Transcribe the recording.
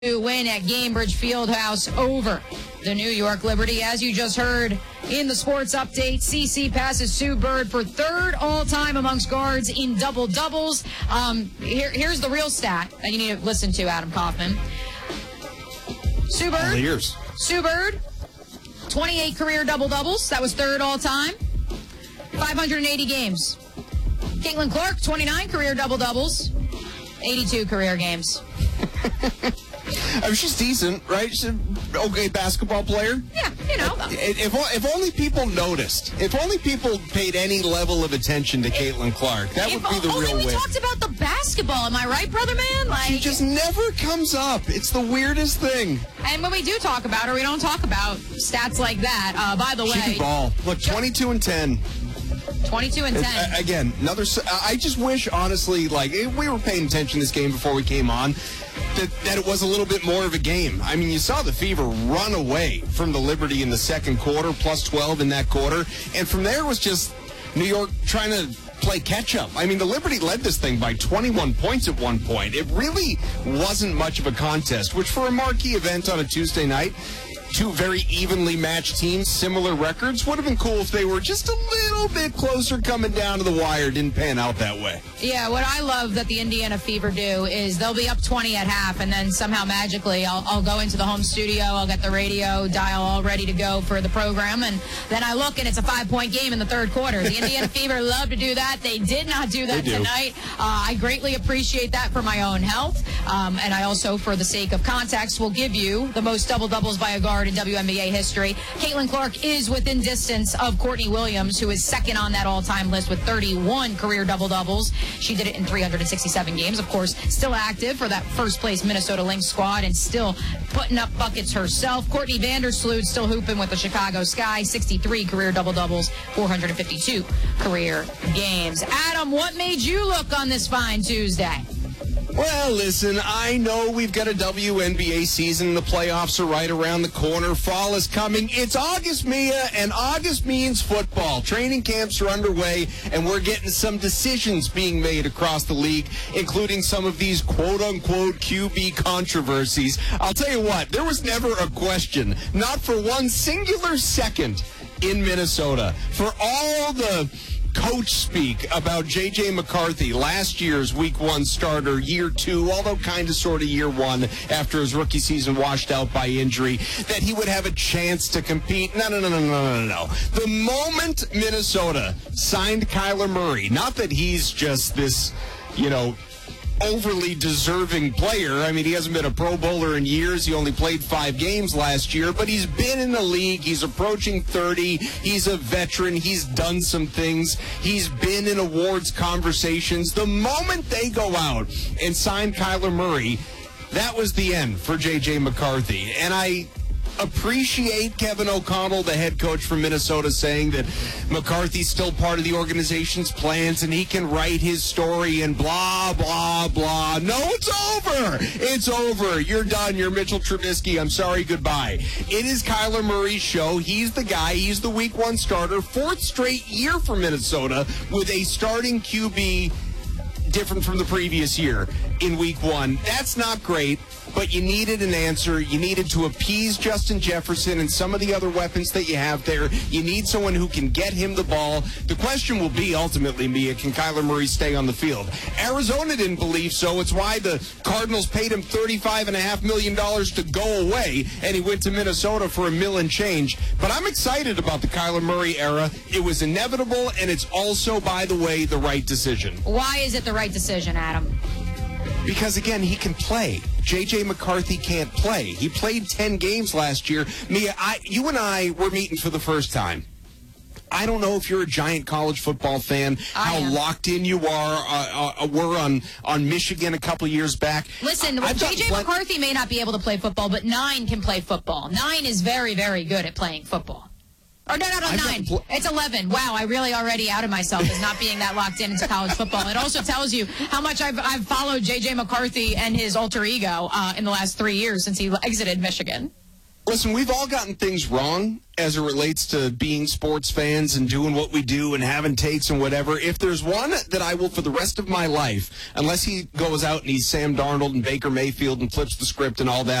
Win at Gainbridge Fieldhouse over the New York Liberty. As you just heard in the sports update, CC passes Sue Bird for third all-time amongst guards in double-doubles. Here's the real stat that you need to listen to, Adam Kaufman. Sue Bird, 28 career double-doubles. That was third all-time. 580 games. Caitlin Clark, 29 career double-doubles. 82 career games. I mean, she's decent, right? She's an okay basketball player. Yeah, you know. If only people noticed. If only people paid any level of attention to Caitlin Clark, that would be the real win. We talked about the basketball. Am I right, brother man? She just never comes up. It's the weirdest thing. And when we do talk about her, we don't talk about stats like that. By the way, she can ball. Look, 22 and 10. 22 and 10. Again, I just wish, honestly, like, if we were paying attention to this game before we came on, that it was a little bit more of a game. I mean, you saw the Fever run away from the Liberty in the second quarter, plus 12 in that quarter. And from there was just New York trying to play catch-up. I mean, the Liberty led this thing by 21 points at one point. It really wasn't much of a contest, which for a marquee event on a Tuesday night, two very evenly matched teams, similar records, would have been cool if they were just a little bit closer coming down to the wire. Didn't pan out that way. Yeah, what I love that the Indiana Fever do is they'll be up 20 at half, and then somehow magically I'll go into the home studio, I'll get the radio dial all ready to go for the program, and then I look and it's a 5-point game in the third quarter. The Indiana Fever love to do that. They did not do that tonight. I greatly appreciate that for my own health, and I also, for the sake of context, will give you the most double-doubles by a guard in WNBA history. Caitlin Clark is within distance of Courtney Williams, who is second on that all-time list with 31 career double-doubles. She did it in 367 games. Of course, still active for that first-place Minnesota Lynx squad and still putting up buckets herself. Courtney Vandersloot still hooping with the Chicago Sky. 63 career double-doubles, 452 career games. Adam, what made you look on this fine Tuesday? Well, listen, I know we've got a WNBA season. The playoffs are right around the corner. Fall is coming. It's August, Mia, and August means football. Training camps are underway, and we're getting some decisions being made across the league, including some of these quote-unquote QB controversies. I'll tell you what, there was never a question, not for one singular second in Minnesota, for all the coach speak about J.J. McCarthy, last year's Week 1 starter, Year 2, although kind of sort of Year 1 after his rookie season washed out by injury, that he would have a chance to compete. No. The moment Minnesota signed Kyler Murray, not that he's just this, overly deserving player. I mean, he hasn't been a Pro Bowler in years. He only played 5 games last year, but he's been in the league. He's approaching 30. He's a veteran. He's done some things. He's been in awards conversations. The moment they go out and sign Kyler Murray, that was the end for J.J. McCarthy. And I appreciate Kevin O'Connell, the head coach from Minnesota, saying that McCarthy's still part of the organization's plans and he can write his story and blah, blah, blah. No, it's over. It's over. You're done. You're Mitchell Trubisky. I'm sorry. Goodbye. It is Kyler Murray's show. He's the guy. He's the Week 1 starter. 4th straight year for Minnesota with a starting QB different from the previous year in Week 1. That's not great, but you needed an answer. You needed to appease Justin Jefferson and some of the other weapons that you have there. You need someone who can get him the ball. The question will be, ultimately, Mia, can Kyler Murray stay on the field? Arizona didn't believe so. It's why the Cardinals paid him $35.5 million to go away, and he went to Minnesota for $1 million and change. But I'm excited about the Kyler Murray era. It was inevitable, and it's also, by the way, the right decision. Why is it the right decision, Adam? Because, again, he can play. J.J. McCarthy can't play. He played 10 games last year. Mia, you and I were meeting for the first time. I don't know if you're a giant college football fan, how locked in you were on Michigan a couple of years back. Listen, J.J. McCarthy may not be able to play football, but 9 can play football. 9 is very, very good at playing football. Or no, 9. It's 11. Wow, I really already outed myself as not being that locked into college football. It also tells you how much I've followed J.J. McCarthy and his alter ego in the last 3 years since he exited Michigan. Listen, we've all gotten things wrong as it relates to being sports fans and doing what we do and having takes and whatever. If there's one that I will for the rest of my life, unless he goes out and he's Sam Darnold and Baker Mayfield and flips the script and all that,